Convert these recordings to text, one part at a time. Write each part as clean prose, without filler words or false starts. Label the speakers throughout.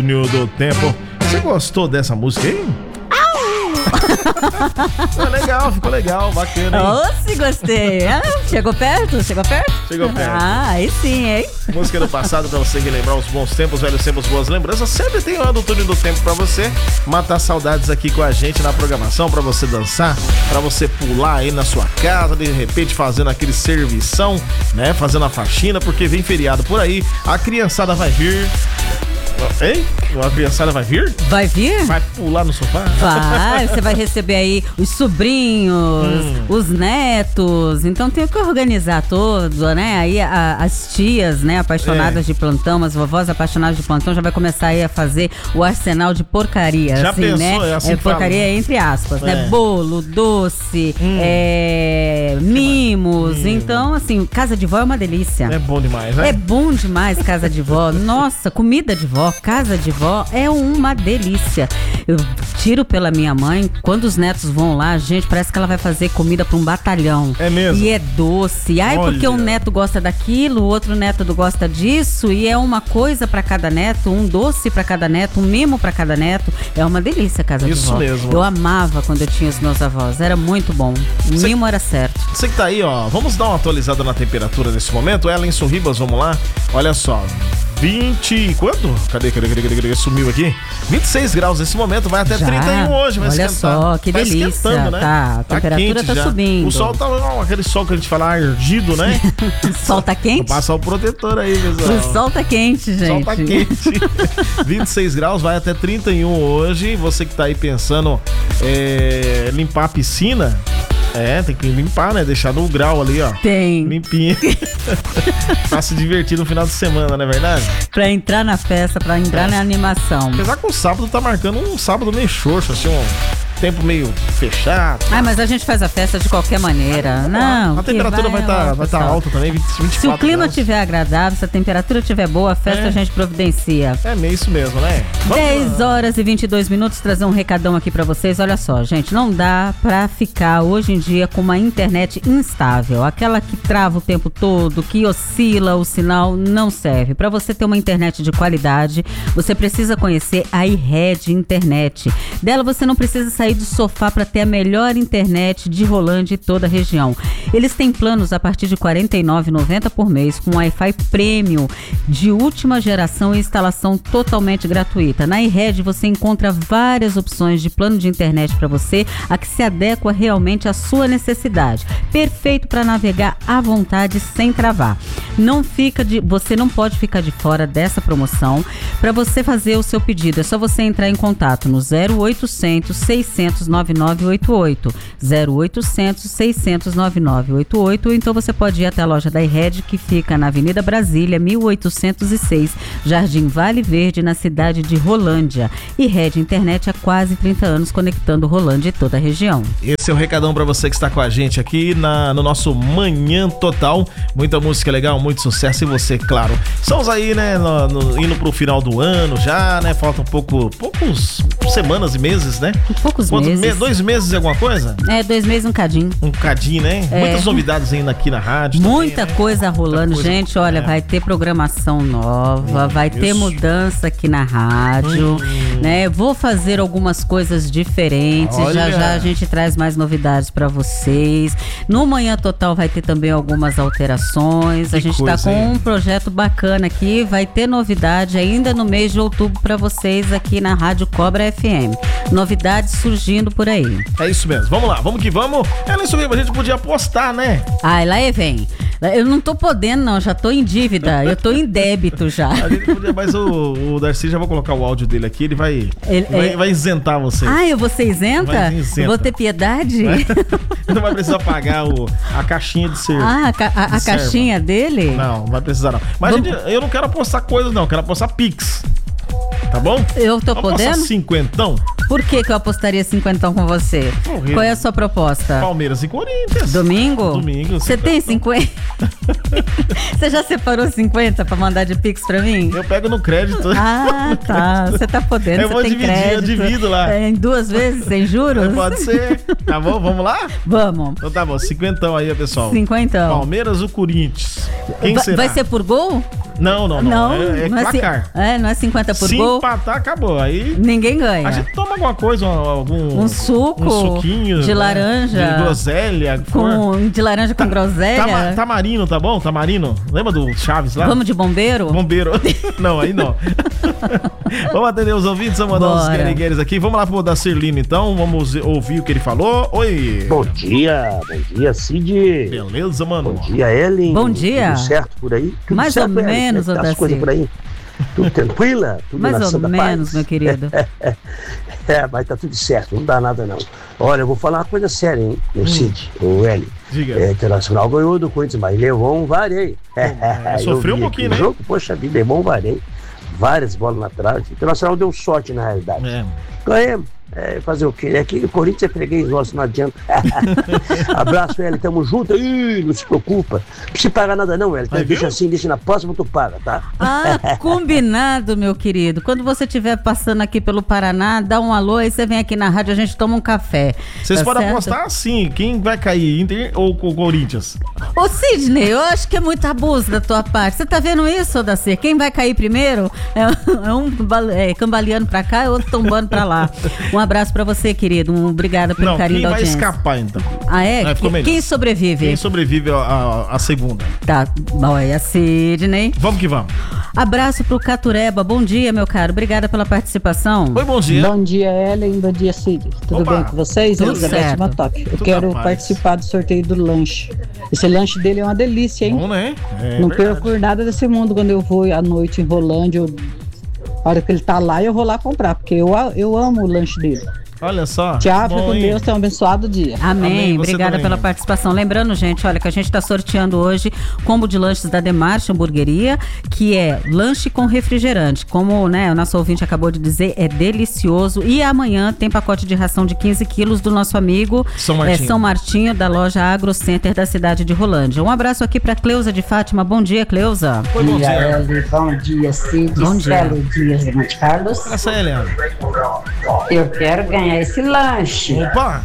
Speaker 1: Túnel do Tempo. Você gostou dessa música aí? Ficou legal, bacana, hein?
Speaker 2: Se gostei. Chegou perto?
Speaker 1: Chegou perto.
Speaker 2: Aí sim, hein?
Speaker 1: Música do passado pra você relembrar os bons tempos, velhos tempos, boas lembranças. Sempre tem uma do Túnel do Tempo pra você matar saudades aqui com a gente na programação, pra você dançar, pra você pular aí na sua casa, de repente fazendo aquele servição, né? Fazendo a faxina, porque vem feriado por aí, a criançada vai vir. Hein? A criançada vai vir?
Speaker 2: Vai vir?
Speaker 1: Vai pular no sofá?
Speaker 2: Vai, você vai receber aí os sobrinhos, os netos. Então tem que organizar tudo, né? Aí as tias, né, apaixonadas de plantão, as vovós apaixonadas de plantão já vai começar aí a fazer o arsenal de porcaria.
Speaker 1: Já
Speaker 2: assim,
Speaker 1: pensou?
Speaker 2: né?
Speaker 1: É assim
Speaker 2: porcaria
Speaker 1: fala,
Speaker 2: entre aspas, né? Bolo, doce, mimos. Então, assim, casa de vó é uma delícia.
Speaker 1: É bom demais, né?
Speaker 2: É bom demais casa de vó. Nossa, comida de vó, casa de vó é uma delícia. Eu tiro pela minha mãe, quando os netos vão lá, gente, parece que ela vai fazer comida para um batalhão.
Speaker 1: É mesmo?
Speaker 2: E é doce. Ai, porque um neto gosta daquilo, o outro neto gosta disso, e é uma coisa para cada neto, um doce para cada neto, um mimo para cada neto. É uma delícia casa de vó.
Speaker 1: Isso mesmo.
Speaker 2: Eu amava quando eu tinha os meus avós, era muito bom. O mimo era certo.
Speaker 1: Você que tá aí, ó, vamos dar uma atualizada na temperatura nesse momento. Elenson Ribas, vamos lá. Olha só. 20... Quanto? Cadê? Sumiu aqui. 26 graus nesse momento, vai até 31 hoje, vai
Speaker 2: olha
Speaker 1: esquentar.
Speaker 2: Só, que
Speaker 1: vai
Speaker 2: delícia,
Speaker 1: né?
Speaker 2: Tá, a temperatura tá subindo.
Speaker 1: O sol tá aquele sol que a gente fala ardido, né?
Speaker 2: O sol tá quente?
Speaker 1: Passa o protetor aí, pessoal.
Speaker 2: O sol tá quente, gente.
Speaker 1: O sol tá quente. 26 graus, vai até 31 hoje. Você que tá aí pensando limpar a piscina... tem que limpar, né? Deixar no grau ali, ó.
Speaker 2: Tem.
Speaker 1: Limpinha. Pra se divertir no final de semana, não é verdade?
Speaker 2: Pra entrar na festa, pra entrar na animação.
Speaker 1: Apesar que o sábado tá marcando um sábado meio xoxo, assim, tempo meio fechado.
Speaker 2: Mas a gente faz a festa de qualquer maneira. Não,
Speaker 1: a temperatura vai estar alta também, 24
Speaker 2: Se o clima
Speaker 1: graus.
Speaker 2: Tiver agradável, se a temperatura tiver boa, a festa a gente providencia.
Speaker 1: É isso mesmo, né?
Speaker 2: 10 horas e 22 minutos, trazer um recadão aqui pra vocês. Olha só, gente, não dá pra ficar hoje em dia com uma internet instável. Aquela que trava o tempo todo, que oscila o sinal, não serve. Pra você ter uma internet de qualidade, você precisa conhecer a iRed Internet. Dela você não precisa sair do sofá para ter a melhor internet de Rolândia e toda a região. Eles têm planos a partir de R$ 49,90 por mês com Wi-Fi Premium de última geração e instalação totalmente gratuita. Na iRed você encontra várias opções de plano de internet para você, a que se adequa realmente à sua necessidade. Perfeito para navegar à vontade sem travar. Você não pode ficar de fora dessa promoção. Para você fazer o seu pedido, é só você entrar em contato no 0800 600 9988, 0800 600 9988, ou então você pode ir até a loja da iRed, que fica na Avenida Brasília, 1806, Jardim Vale Verde, na cidade de Rolândia. iRed Internet há quase 30 anos conectando Rolândia e toda a região.
Speaker 1: Esse é o recadão para você que está com a gente aqui no nosso Manhã Total. Muita música legal, muito sucesso, e você, claro. Estamos aí, né, indo pro final do ano já, né? Faltam poucos semanas e meses, né?
Speaker 2: Poucos meses.
Speaker 1: 2 meses e alguma coisa?
Speaker 2: 2 meses, um cadinho.
Speaker 1: Um cadinho, né? Muitas novidades ainda aqui na rádio.
Speaker 2: Muita
Speaker 1: também,
Speaker 2: coisa rolando.
Speaker 1: Muita coisa.
Speaker 2: Gente, olha, vai ter programação nova, vai ter mudança aqui na rádio, né? Vou fazer algumas coisas diferentes.
Speaker 1: Olha.
Speaker 2: Já a gente traz mais novidades pra vocês. No Manhã Total vai ter também algumas alterações. A gente tá com um projeto bacana aqui. Vai ter novidade ainda no mês de outubro pra vocês aqui na Rádio Cobra FM. Novidades surgindo por aí.
Speaker 1: É isso mesmo. Vamos lá, vamos que vamos. Elenson Ribas, a gente podia apostar, né?
Speaker 2: Ai, lá vem. Eu não tô podendo, não. Já tô em dívida. Eu tô em débito já.
Speaker 1: A gente podia, mas o Darcy, já vou colocar o áudio dele aqui. Ele vai isentar você.
Speaker 2: Eu vou ser isenta?
Speaker 1: Isenta.
Speaker 2: Vou ter piedade?
Speaker 1: Não vai precisar pagar a caixinha de ser.
Speaker 2: A caixinha dele?
Speaker 1: Não vai precisar não. Mas eu não quero apostar coisas, não. Eu quero apostar Pix. Tá bom?
Speaker 2: Eu tô
Speaker 1: Vamos
Speaker 2: podendo?
Speaker 1: Apostar 50.
Speaker 2: Por que eu apostaria 50 com você?
Speaker 1: Horrível.
Speaker 2: Qual é a sua proposta?
Speaker 1: Palmeiras e Corinthians.
Speaker 2: Domingo?
Speaker 1: Domingo.
Speaker 2: Você tem 50? Você já separou 50 pra mandar de Pix pra mim?
Speaker 1: Eu pego no crédito.
Speaker 2: Tá. Você tá podendo, você tem crédito.
Speaker 1: Eu divido lá.
Speaker 2: Em 2 vezes, sem juros?
Speaker 1: Pode ser. Tá bom? Vamos lá?
Speaker 2: Vamos.
Speaker 1: Então tá bom, 50 aí, pessoal.
Speaker 2: 50.
Speaker 1: Palmeiras ou Corinthians? Quem será?
Speaker 2: Vai ser por gol?
Speaker 1: Não.
Speaker 2: Não,
Speaker 1: É
Speaker 2: não
Speaker 1: placar.
Speaker 2: Não é 50 por
Speaker 1: Se
Speaker 2: gol?
Speaker 1: empatar, acabou. Aí
Speaker 2: Ninguém ganha.
Speaker 1: a gente toma alguma coisa,
Speaker 2: um suco
Speaker 1: um suquinho
Speaker 2: de laranja.
Speaker 1: De groselha.
Speaker 2: De laranja com groselha.
Speaker 1: Tamarino, tá bom? Tamarino. Lembra do Chaves lá?
Speaker 2: Vamos de bombeiro?
Speaker 1: Bombeiro. Não, aí não. Vamos atender os ouvintes, vamos mandar uns guerigueiros aqui. Vamos lá pro Dacirlino, então. Vamos ouvir o que ele falou. Oi.
Speaker 3: Bom dia, Cid.
Speaker 1: Beleza, mano.
Speaker 3: Bom dia, Ellen.
Speaker 2: Bom dia.
Speaker 3: Tudo certo por aí? Tudo
Speaker 2: mais
Speaker 3: certo,
Speaker 2: ou menos,
Speaker 3: Ellen? Tá as coisas por aí? Tudo tranquila? Tudo
Speaker 2: mais
Speaker 3: na
Speaker 2: ou
Speaker 3: santa
Speaker 2: menos,
Speaker 3: paz?
Speaker 2: meu querido.
Speaker 3: Mas tá tudo certo, não dá nada não. Olha, eu vou falar uma coisa séria, hein, meu Cid, o Ellen.
Speaker 1: Diga.
Speaker 3: Internacional ganhou do Corinthians, mas levou um vareio.
Speaker 1: Sofreu um pouquinho, né?
Speaker 3: Jogo, poxa vida, levou um vareio. Várias bolas na trave. O Internacional deu sorte, na realidade. Ganhamos. Fazer o quê? É que o Corinthians é freguês nosso, não adianta. Abraço, Eli, tamo junto. Ih, não se preocupa. Não precisa pagar nada não, Eli. Deixa assim, deixa na próxima, tu paga, tá?
Speaker 2: Combinado, meu querido. Quando você estiver passando aqui pelo Paraná, dá um alô, aí você vem aqui na rádio, a gente toma um café.
Speaker 1: Vocês podem apostar assim, quem vai cair, Inter ou Corinthians?
Speaker 2: Ô Sidney, eu acho que é muito abuso da tua parte. Você tá vendo isso, Odacir? Quem vai cair primeiro é um cambaleando pra cá e outro tombando pra lá. Um abraço pra você, querido. Obrigada pelo carinho da audiência.
Speaker 1: Quem vai escapar, então?
Speaker 2: Ah, é? Quem sobrevive?
Speaker 1: Quem sobrevive à segunda.
Speaker 2: Tá, olha, Sidney.
Speaker 1: Vamos que vamos.
Speaker 2: Abraço pro Catureba. Bom dia, meu caro. Obrigada pela participação.
Speaker 1: Oi, bom dia.
Speaker 4: Bom dia, Ellen. Bom dia, Cid. Tudo bem com vocês?
Speaker 2: Tudo
Speaker 4: Elizabeth Matoc. Eu quero participar do sorteio do lanche. Esse lanche dele é uma delícia, hein?
Speaker 1: Bom, né?
Speaker 4: Não perco por nada desse mundo quando eu vou à noite em Rolândia. A hora que ele tá lá, eu vou lá comprar, porque eu amo o lanche dele.
Speaker 1: Olha só.
Speaker 4: Tchau, fica com Deus, tenha um abençoado dia.
Speaker 2: Amém. Obrigada pela participação. Lembrando, gente, olha, que a gente está sorteando hoje combo de lanches da Demarche Hamburgueria, que é lanche com refrigerante. Como, né, o nosso ouvinte acabou de dizer, é delicioso. E amanhã tem pacote de ração de 15 quilos do nosso amigo São Martinho, da loja Agro Center da cidade de Rolândia. Um abraço aqui para Cleusa de Fátima. Bom dia, Cleusa.
Speaker 1: Oi, bom dia.
Speaker 5: Bom dia, Cid.
Speaker 2: Bom dia.
Speaker 5: Celo Dias de Monte Carlos.
Speaker 1: Essa é, Leandro.
Speaker 5: Eu quero ganhar esse lanche.
Speaker 1: Opa!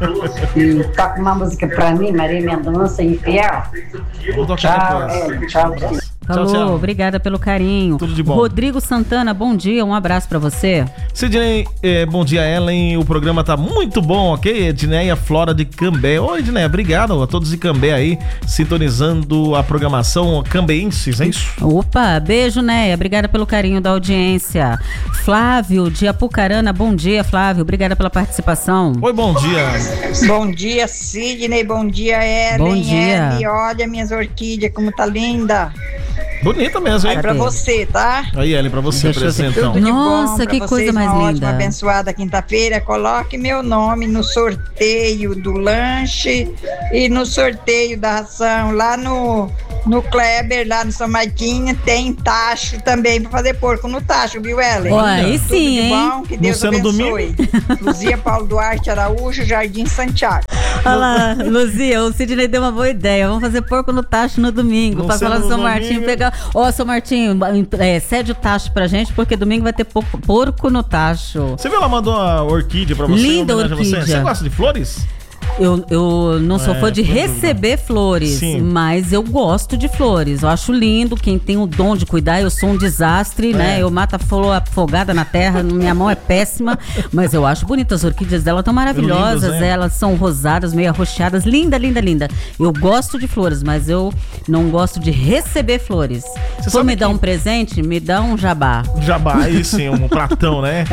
Speaker 5: E toca uma música pra mim, Maria Mendonça, Infiel.
Speaker 1: Vou tocar depois.
Speaker 5: Tchau.
Speaker 2: Falou,
Speaker 1: tchau.
Speaker 2: Obrigada pelo carinho.
Speaker 1: Tudo de bom.
Speaker 2: Rodrigo Santana, bom dia, um abraço pra você.
Speaker 1: Sidney, bom dia, Ellen. O programa tá muito bom, ok? Edneia Flora de Cambé. Oi, Edneia, obrigado a todos de Cambé aí, sintonizando a programação cambeenses, é isso?
Speaker 2: Opa, beijo, Neia, obrigada pelo carinho da audiência. Flávio de Apucarana, bom dia, Flávio, obrigada pela participação.
Speaker 1: Oi, bom dia.
Speaker 6: Bom dia, Sidney, bom dia, Ellen.
Speaker 2: Bom dia.
Speaker 6: Ellen, olha minhas orquídeas, como tá linda.
Speaker 1: Bonita mesmo, hein?
Speaker 6: Aí pra você, tá?
Speaker 1: Aí, Ellen, pra você, presentão.
Speaker 6: Tudo de
Speaker 2: Nossa,
Speaker 6: bom pra
Speaker 2: que
Speaker 6: vocês,
Speaker 2: coisa mais
Speaker 6: uma
Speaker 2: linda.
Speaker 6: ótima, abençoada quinta-feira. Coloque meu nome no sorteio do lanche e no sorteio da ração. Lá no Kleber, lá no São Martinho, tem tacho também pra fazer porco no tacho, viu, Ellen?
Speaker 2: Ó, aí
Speaker 6: Tudo
Speaker 2: sim,
Speaker 6: de
Speaker 2: hein?
Speaker 6: bom, que Deus
Speaker 1: sendo
Speaker 6: abençoe. Luzia Paulo Duarte Araújo, Jardim Santiago.
Speaker 2: Olha lá, Luzia, o Sidney deu uma boa ideia. Vamos fazer porco no tacho no domingo. Passar lá no São Martinho pegar. Ó, São Martinho, cede o tacho pra gente, porque domingo vai ter porco no tacho.
Speaker 1: Você viu, ela mandou a orquídea pra você?
Speaker 2: Linda
Speaker 1: orquídea. Você gosta de flores?
Speaker 2: Eu não sou fã de receber flores,
Speaker 1: sim,
Speaker 2: mas eu gosto de flores. Eu acho lindo, quem tem o dom de cuidar. Eu sou um desastre, né? Eu mato a flor afogada na terra, minha mão é péssima, mas eu acho bonita. As orquídeas dela estão maravilhosas,
Speaker 1: lindas, né?
Speaker 2: Elas são rosadas, meio arroxeadas, linda, linda, linda. Eu gosto de flores, mas eu não gosto de receber flores. Se for me dar um presente, me dá um jabá.
Speaker 1: Jabá, aí sim, um platão, né?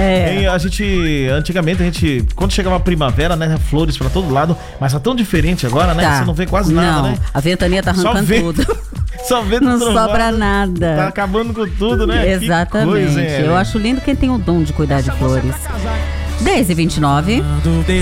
Speaker 1: Antigamente, quando chegava a primavera, né, flores pra todo lado, mas tá tão diferente agora, né?
Speaker 2: Tá.
Speaker 1: Você não vê quase nada, né?
Speaker 2: A ventania tá arrancando tudo.
Speaker 1: Só vento
Speaker 2: não
Speaker 1: trovado,
Speaker 2: sobra nada.
Speaker 1: Tá acabando com tudo, né?
Speaker 2: Exatamente.
Speaker 1: Que coisa,
Speaker 2: eu acho lindo quem tem o dom de cuidar de flores. 10h29.